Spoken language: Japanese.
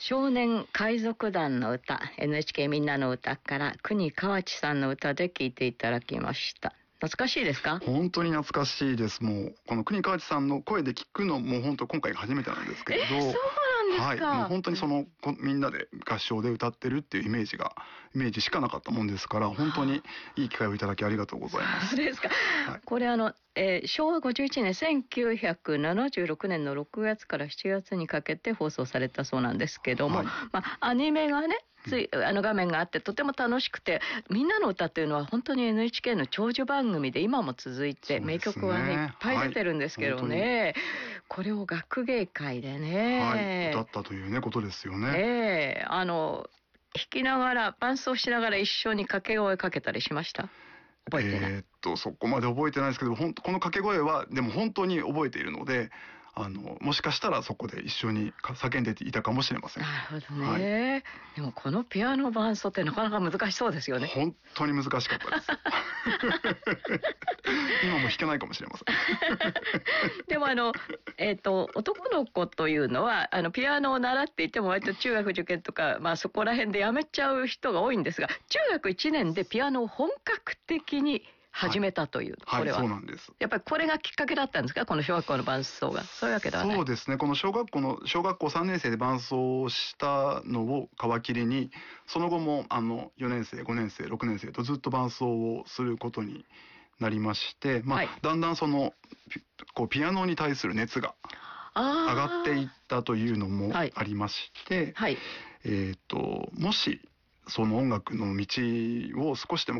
少年海賊団の歌、 NHK みんなの歌から国河内さんの歌で聴いていただきました。懐かしいですか？ 本当に懐かしいです。もうこの国河内さんの声で聞くのも本当今回が初めてなんですけれど、 そうなんですか。 はい、もう本当にみんなで合唱で歌ってるっていうイメージしかなかったもんですから、本当にいい機会をいただきありがとうございます。 そうですか、 はい、 これ昭和51年1976年の6月から7月にかけて放送されたそうなんですけども、アニメがね画面があってとても楽しくて、みんなの歌っていうのは本当に NHK の長寿番組で今も続いて、名曲はねいっぱい出てるんですけどね、これを学芸会でね、 歌ったというねことですよね。 弾きながら伴奏しながら一緒に掛け声かけたりしました？覚えてない？ そこまで覚えてないですけど、この掛け声はでも本当に覚えているので、もしかしたらそこで一緒に叫んでいたかもしれません。 なるほどね、でもこのピアノ伴奏ってなかなか難しそうですよね。 本当に難しかったです今も弾けないかもしれませんでも男の子というのはピアノを習っていても割と中学受験とか、そこら辺でやめちゃう人が多いんですが、中学1年でピアノを本格的に始めたという、これは、 そうなんです。 やっぱりこれがきっかけだったんですか、この小学校の伴奏が？そういうわけではない。 そうですね、この小学校3年生で伴奏をしたのを皮切りに、その後も4年生5年生6年生とずっと伴奏をすることになりまして、だんだんピアノに対する熱が上がっていったというのもありまして、もしその音楽の道を少しでも